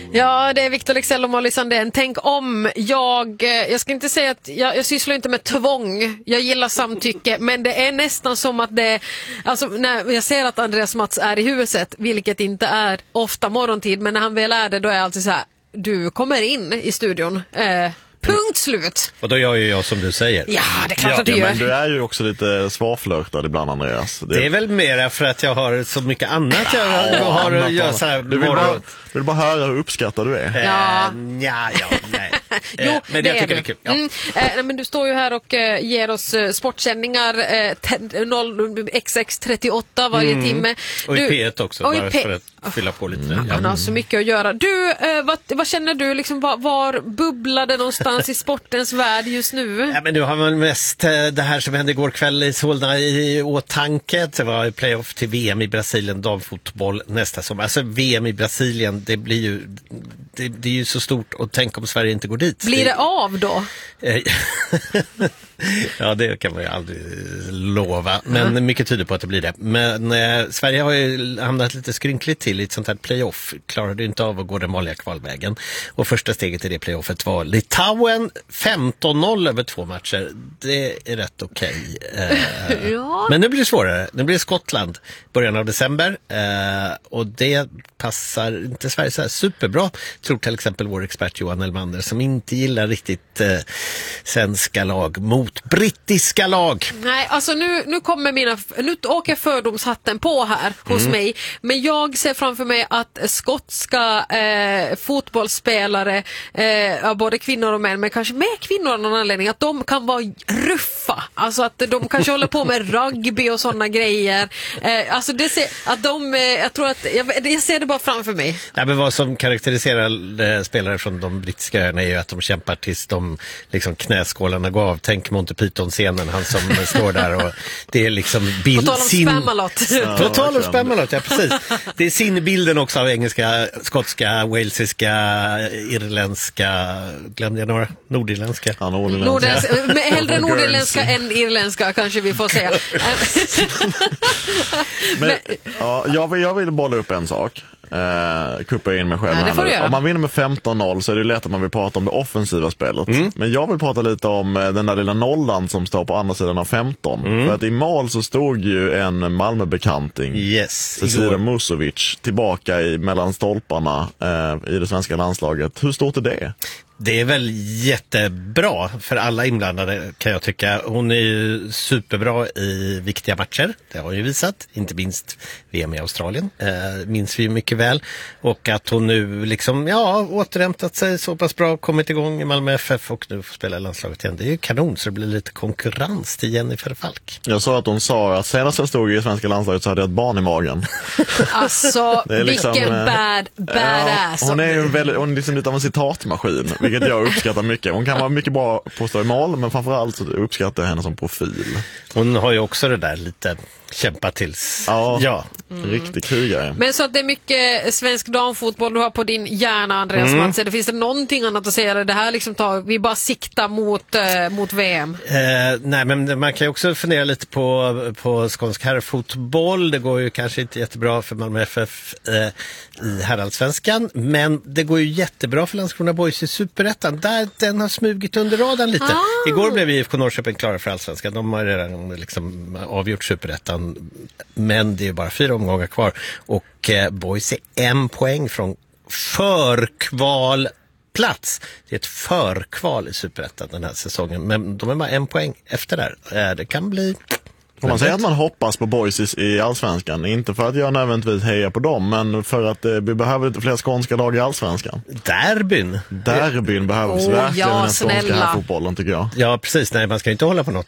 Ja, det är Victor Leksell och Molly Sandén. Tänk om jag ska inte säga att jag sysslar inte med tvång. Jag gillar samtycke, men det är nästan som att det, alltså när jag ser att Andreas Mats är i huset, vilket inte är ofta morgontid, men när han väl är det, då är jag alltid så här: du kommer in i studion. Punkt slut. Och då gör ju jag som du säger. Ja, det är klart att du gör. Men du är ju också lite svarflörtad ibland, Andreas. Det är väl mer för att jag har så mycket annat jag har att göra så här. Du vill bara höra hur uppskattad du är. Ja. Nej. Jo, men det jag tycker är det är kul. men du står ju här och ger oss sportsändningar 0XX38 varje timme. Och i P1 också, bara för att fylla på lite. Han har så mycket att göra. Du, vad känner du, liksom, var bubblar det någonstans i sportens värld just nu? Ja, men nu har man mest det här som hände igår kväll i Solna i åtanke. Det var playoff till VM i Brasilien, damfotboll nästa sommar. Alltså VM i Brasilien, det blir ju det är ju så stort, och tänk om Sverige inte går dit. Blir det av då? Ja, det kan man ju aldrig lova. Men mycket tyder på att det blir det. Men Sverige har ju hamnat lite skrynkligt till i ett sånt här playoff. Klarade inte av att gå den vanliga kvalvägen. Och första steget i det playoffet var Litauen 15-0 över 2 matcher. Det är rätt okej. Ja. Men nu blir det svårare. Nu blir det Skottland början av december. Och det passar inte Sverige så här superbra. Tror till exempel vår expert Johan Elmander, som inte gillar riktigt svenska lag mot brittiska lag. Nej, alltså nu åker fördomshatten på här hos mig, men jag ser framför mig att skotska fotbollsspelare, både kvinnor och män, men kanske mer kvinnor av någon anledning, att de kan vara ruffa, alltså att de kanske håller på med rugby och sådana grejer, alltså det ser, att jag tror att jag ser det bara framför mig. Ja, men vad som karaktäriserar spelare från de brittiska öarna är ju att de kämpar tills de liksom knäskålarna går av. Tänk Monty Python-scenen, han som står där, och det är liksom bild. På tal om Spamalot. På tal om Spamalot, ja precis. Det är sinnebilden också av engelska, skotska, walesiska, irländska, glömde jag några? Nordirländska. Ja, nordirländska. Hellre nordirländska än irländska, kanske vi får säga. Men, jag vill bolla upp en sak. Kuppa in mig själv här. Om man vinner med 15-0 så är det lätt att man vill prata om det offensiva spelet. Men jag vill prata lite om den där lilla nollan som står på andra sidan av 15. För att i mål så stod ju en Malmö-bekanting, Cecilia Musovic, tillbaka mellan stolparna i det svenska landslaget. Hur stort är det? Det är väl jättebra för alla inblandade, kan jag tycka. Hon är ju superbra i viktiga matcher. Det har hon ju visat. Inte minst VM i Australien. Minns vi ju mycket väl. Och att hon nu liksom, återhämtat sig så pass bra, kommit igång i Malmö FF och nu får spela i landslaget igen. Det är ju kanon, så det blir lite konkurrens till Jennifer Falk. Jag sa att hon sa att senast jag stod i svenska landslaget så hade jag ett barn i magen. Alltså, liksom, vilken badass. Hon är ju hon är liksom lite av en citatmaskin, vilket jag uppskattar mycket. Hon kan vara mycket bra på att stå i mål, men framförallt så uppskattar jag henne som profil. Hon har ju också det där lite kämpa tills. Ja. Riktig krigare. Men så att det är mycket svensk damfotboll du har på din hjärna, Andreas Mats. Det finns det någonting annat att säga? Det här liksom vi bara siktar mot VM. Nej, men man kan ju också fundera lite på skånsk herrfotboll. Det går ju kanske inte jättebra för Malmö FF i herrallsvenskan, men det går ju jättebra för Landskrona Boys i Superettan. Där den har smugit under radarn lite. Igår blev IFK Norrköping klara för allsvenskan. De har redan liksom avgjort Superettan, men det är bara 4 omgångar kvar, och Boys är 1 poäng från förkvalplats. Det är ett förkval i Superettan den här säsongen, men de är bara 1 poäng efter där. Det kan bli. Får man säga att man hoppas på Boys i allsvenskan? Inte för att jag nödvändigtvis hejar på dem, men för att vi behöver lite fler skånska lag i allsvenskan. Derbyn behövs verkligen i den skånska här fotbollen, tycker jag. Ja, precis. Nej, man ska inte hålla på något